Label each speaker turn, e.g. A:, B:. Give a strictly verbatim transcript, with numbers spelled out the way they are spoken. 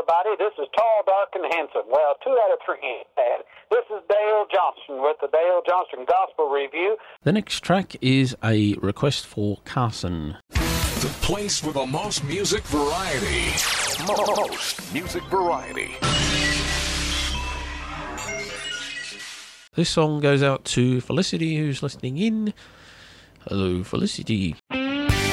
A: everybody. This is Tall, Dark, and Handsome. Well, two out of three ain't bad. This is Dale Johnston with the Dale Johnston Gospel Review.
B: The next track is a request for Carson.
C: The place with the most music variety. Most music variety.
B: This song goes out to Felicity, who's listening in. Hello, Felicity.